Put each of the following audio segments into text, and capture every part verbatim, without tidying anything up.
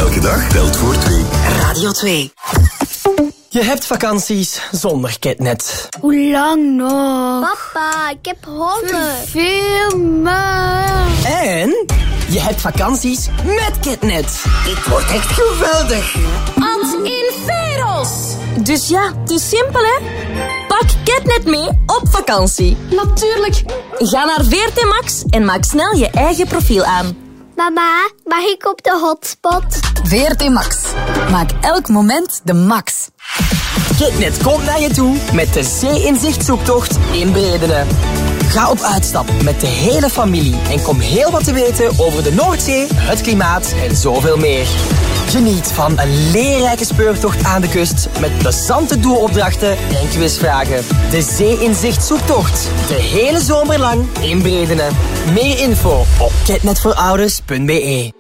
Elke dag telt voor twee. Radio twee. Je hebt vakanties zonder Ketnet. Hoe lang nog? Papa, ik heb honger. Veel maar. En je hebt vakanties met Ketnet. Dit wordt echt geweldig. Als in Veros. Dus ja, het is simpel hè. Pak Ketnet mee op vakantie. Natuurlijk. Ga naar V R T Max en maak snel je eigen profiel aan. Mama, mag ik op de hotspot? V R T Max. Maak elk moment de max. Ketnet komt naar je toe met de Zee-inzicht zoektocht in Bredene. Ga op uitstap met de hele familie en kom heel wat te weten over de Noordzee, het klimaat en zoveel meer. Geniet van een leerrijke speurtocht aan de kust met plezante doelopdrachten en quizvragen. De Zee-inzicht zoektocht. De hele zomer lang in Bredene. Meer info op ketnetvoorouders punt b e.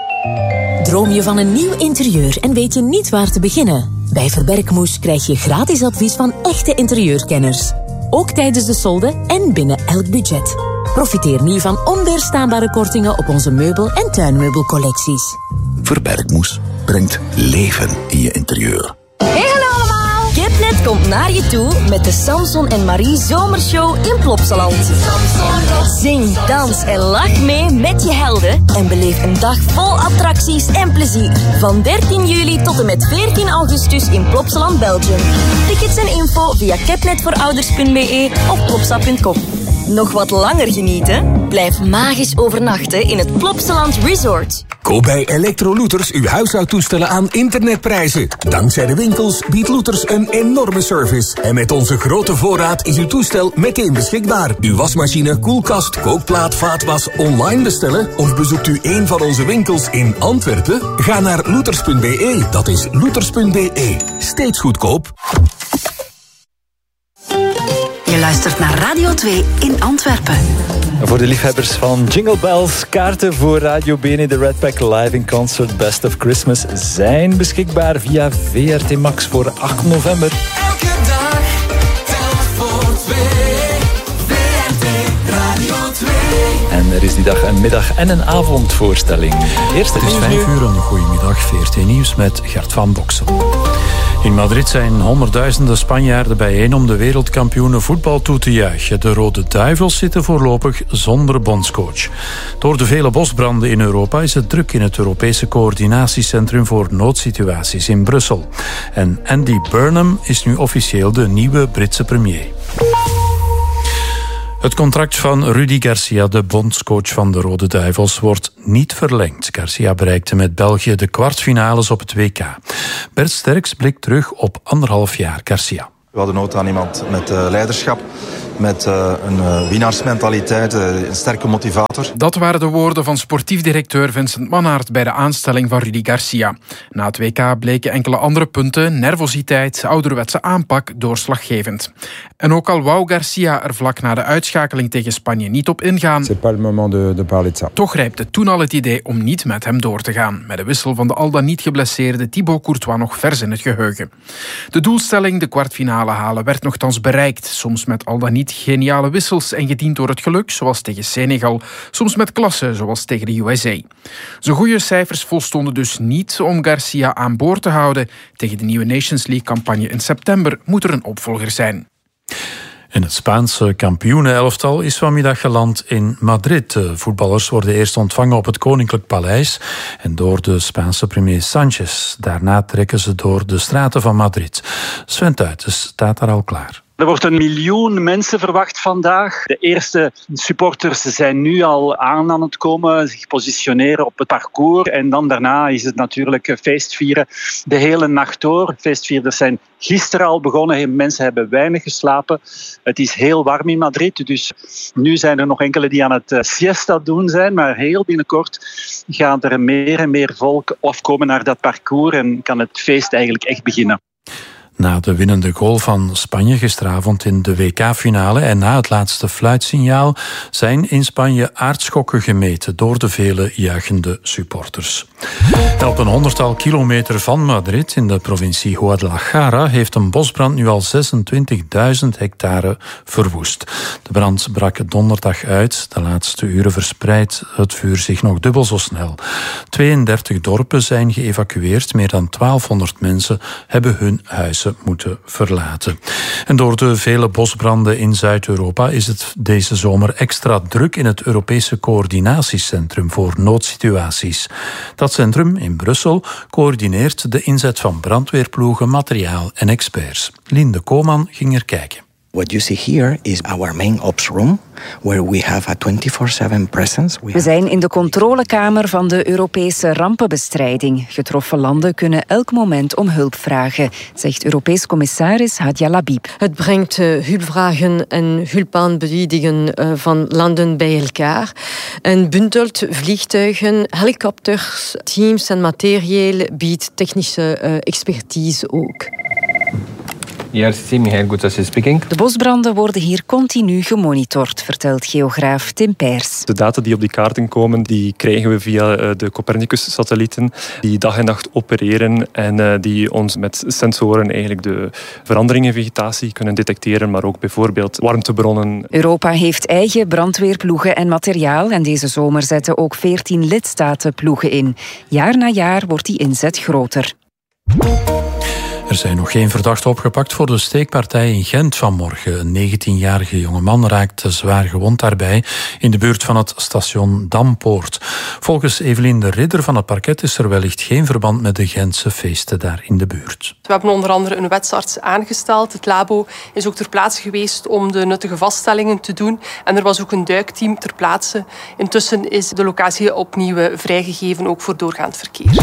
Droom je van een nieuw interieur en weet je niet waar te beginnen? Bij Verbergmoes krijg je gratis advies van echte interieurkenners. Ook tijdens de solde en binnen elk budget. Profiteer nu van onweerstaanbare kortingen op onze meubel- en tuinmeubelcollecties. Verbergmoes brengt leven in je interieur. Hey hallo allemaal! Ketnet komt naar je toe met de Samson en Marie Zomershow in Plopsaland. Zing, dans en lach mee met je helden en beleef een dag vol attracties en plezier. Van dertien juli tot en met veertien augustus in Plopsaland, Belgium. Tickets en info via ketnetvoorouders punt b e of plopsa punt com. Nog wat langer genieten? Blijf magisch overnachten in het Plopsaland Resort. Koop bij Electro Looters uw huishoudtoestellen aan internetprijzen. Dankzij de winkels biedt Looters een enorme service. En met onze grote voorraad is uw toestel meteen beschikbaar. Uw wasmachine, koelkast, kookplaat, vaatwas online bestellen? Of bezoekt u een van onze winkels in Antwerpen? Ga naar looters punt b e. Dat is looters punt b e. Steeds goedkoop. Je luistert naar Radio twee in Antwerpen. Voor de liefhebbers van Jingle Bells, kaarten voor Radio Bene, de Red Pack Live in Concert Best of Christmas zijn beschikbaar via V R T Max voor acht november. Elke dag telt voor twee. V R T Radio twee. En er is die dag een middag- en een avondvoorstelling. Eerst Het is vijf uur en een goedemiddag. V R T Nieuws met Gert van Boksel. In Madrid zijn honderdduizenden Spanjaarden bijeen om de wereldkampioenen voetbal toe te juichen. De Rode Duivels zitten voorlopig zonder bondscoach. Door de vele bosbranden in Europa is het druk in het Europese coördinatiecentrum voor noodsituaties in Brussel. En Andy Burnham is nu officieel de nieuwe Britse premier. Het contract van Rudi Garcia, de bondscoach van de Rode Duivels, wordt niet verlengd. Garcia bereikte met België de kwartfinales op het W K. Bert Sterks blikt terug op anderhalf jaar Garcia. We hadden nood aan iemand met uh, leiderschap, met uh, een uh, winnaarsmentaliteit, uh, een sterke motivator. Dat waren de woorden van sportief directeur Vincent Mannaert bij de aanstelling van Rudi Garcia. Na het W K bleken enkele andere punten, nervositeit, ouderwetse aanpak, doorslaggevend. En ook al wou Garcia er vlak na de uitschakeling tegen Spanje niet op ingaan, C'est pas le moment de, de parler de ça. Toch rijpte toen al het idee om niet met hem door te gaan, met de wissel van de al dan niet geblesseerde Thibaut Courtois nog vers in het geheugen. De doelstelling, de kwartfinale halen, werd nogthans bereikt, soms met al dan niet geniale wissels en gediend door het geluk, zoals tegen Senegal, soms met klasse, zoals tegen de U S A. Zijn goede cijfers volstonden dus niet om Garcia aan boord te houden. Tegen de nieuwe Nations League-campagne in september moet er een opvolger zijn. En het Spaanse kampioenenelftal is vanmiddag geland in Madrid. De voetballers worden eerst ontvangen op het Koninklijk Paleis en door de Spaanse premier Sánchez. Daarna trekken ze door de straten van Madrid. Sven Tuitens staat daar al klaar. Er wordt een miljoen mensen verwacht vandaag. De eerste supporters zijn nu al aan aan het komen, zich positioneren op het parcours. En dan daarna is het natuurlijk feestvieren de hele nacht door. Feestvierders zijn gisteren al begonnen. Mensen hebben weinig geslapen. Het is heel warm in Madrid. Dus nu zijn er nog enkele die aan het siesta doen zijn. Maar heel binnenkort gaat er meer en meer volk afkomen naar dat parcours. En kan het feest eigenlijk echt beginnen. Na de winnende goal van Spanje gisteravond in de W K-finale en na het laatste fluitsignaal zijn in Spanje aardschokken gemeten door de vele juichende supporters. En op een honderdtal kilometer van Madrid in de provincie Guadalajara heeft een bosbrand nu al zesentwintigduizend hectare verwoest. De brand brak donderdag uit. De laatste uren verspreidt het vuur zich nog dubbel zo snel. tweeëndertig dorpen zijn geëvacueerd. Meer dan twaalfhonderd mensen hebben hun huizen moeten verlaten. En door de vele bosbranden in Zuid-Europa is het deze zomer extra druk in het Europese coördinatiecentrum voor noodsituaties. Dat centrum in Brussel coördineert de inzet van brandweerploegen, materiaal en experts. Linde Koman ging er kijken. What you see here is our main ops room, where we have a twenty-four seven presence. We zijn in de controlekamer van de Europese rampenbestrijding. Getroffen landen kunnen elk moment om hulp vragen, zegt Europees commissaris Hadja Labib. Het brengt uh, hulpvragen en hulpaanbiedingen uh, van landen bij elkaar en bundelt vliegtuigen, helikopters, teams en materieel, biedt technische uh, expertise ook. I R C C, Michael Goutas speaking. De bosbranden worden hier continu gemonitord, vertelt geograaf Tim Peers. De data die op die kaarten komen, die krijgen we via de Copernicus-satellieten, die dag en nacht opereren en die ons met sensoren eigenlijk de veranderingen in vegetatie kunnen detecteren, maar ook bijvoorbeeld warmtebronnen. Europa heeft eigen brandweerploegen en materiaal en deze zomer zetten ook veertien lidstaten ploegen in. Jaar na jaar wordt die inzet groter. Er zijn nog geen verdachten opgepakt voor de steekpartij in Gent vanmorgen. Een negentienjarige jongeman raakte zwaar gewond daarbij in de buurt van het station Dampoort. Volgens Evelien de Ridder van het parket is er wellicht geen verband met de Gentse feesten daar in de buurt. We hebben onder andere een wetsarts aangesteld. Het labo is ook ter plaatse geweest om de nuttige vaststellingen te doen. En er was ook een duikteam ter plaatse. Intussen is de locatie opnieuw vrijgegeven, ook voor doorgaand verkeer.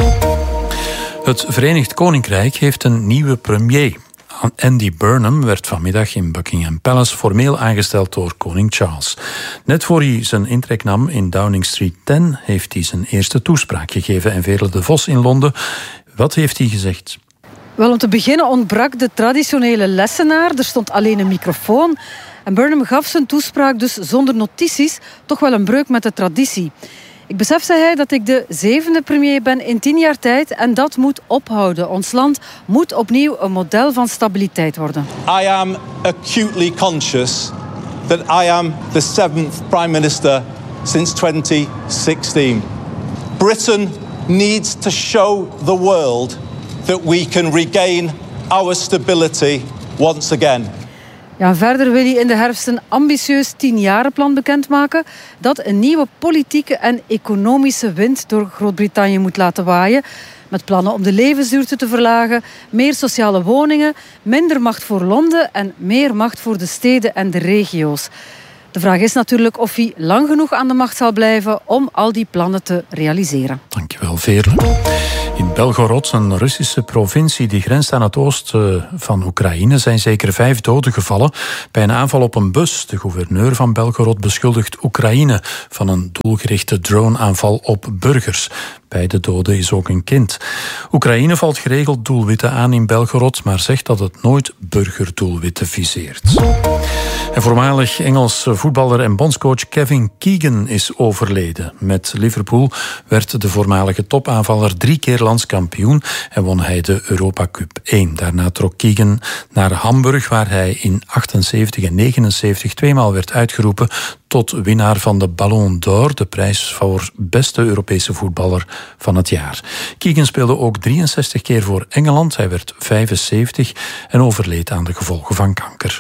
Het Verenigd Koninkrijk heeft een nieuwe premier. Andy Burnham werd vanmiddag in Buckingham Palace formeel aangesteld door koning Charles. Net voor hij zijn intrek nam in Downing Street tien heeft hij zijn eerste toespraak gegeven en Veerle de Vos in Londen. Wat heeft hij gezegd? Wel, om te beginnen ontbrak de traditionele lessenaar. Er stond alleen een microfoon. En Burnham gaf zijn toespraak dus zonder notities, toch wel een breuk met de traditie. Ik besef, zei hij, dat ik de zevende premier ben in tien jaar tijd en dat moet ophouden. Ons land moet opnieuw een model van stabiliteit worden. I am acutely conscious that I am the seventh prime minister since twenty sixteen. Britain needs to show the world that we can regain our stability once again. Ja, verder wil hij in de herfst een ambitieus tienjarenplan bekendmaken dat een nieuwe politieke en economische wind door Groot-Brittannië moet laten waaien. Met plannen om de levensduurte te verlagen, meer sociale woningen, minder macht voor Londen en meer macht voor de steden en de regio's. De vraag is natuurlijk of hij lang genoeg aan de macht zal blijven om al die plannen te realiseren. Dankjewel, Veerle. In Belgorod, een Russische provincie die grenst aan het oosten van Oekraïne, zijn zeker vijf doden gevallen bij een aanval op een bus. De gouverneur van Belgorod beschuldigt Oekraïne van een doelgerichte droneaanval op burgers. Bij de doden is ook een kind. Oekraïne valt geregeld doelwitten aan in Belgorod, maar zegt dat het nooit burgerdoelwitten viseert. En voormalig Engels voetballer en bondscoach Kevin Keegan is overleden. Met Liverpool werd de voormalige topaanvaller drie keer landskampioen en won hij de Europa Cup één. Daarna trok Keegan naar Hamburg, waar hij in achtenzeventig en negenenzeventig tweemaal werd uitgeroepen tot winnaar van de Ballon d'Or, de prijs voor beste Europese voetballer van het jaar. Keegan speelde ook drieënzestig keer voor Engeland. Hij werd vijfenzeventig en overleed aan de gevolgen van kanker.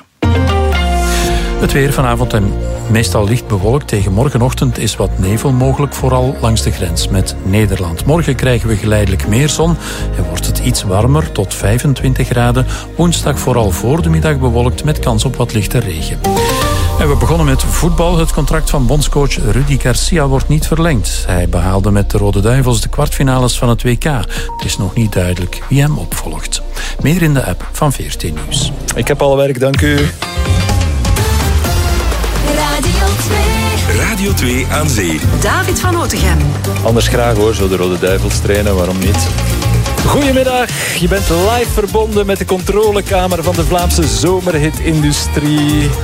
Het weer vanavond en meestal licht bewolkt. Tegen morgenochtend is wat nevel mogelijk, vooral langs de grens met Nederland. Morgen krijgen we geleidelijk meer zon en wordt het iets warmer, tot vijfentwintig graden. Woensdag vooral voor de middag bewolkt met kans op wat lichte regen. En we begonnen met voetbal. Het contract van bondscoach Rudi Garcia wordt niet verlengd. Hij behaalde met de Rode Duivels de kwartfinales van het W K. Het is nog niet duidelijk wie hem opvolgt. Meer in de app van V R T Nieuws. Ik heb alle werk, dank u. Radio twee. Radio twee aan zee. David van Otegem. Anders graag hoor, zo de Rode Duivels trainen, waarom niet? Goedemiddag, je bent live verbonden met de controlekamer van de Vlaamse zomerhitindustrie.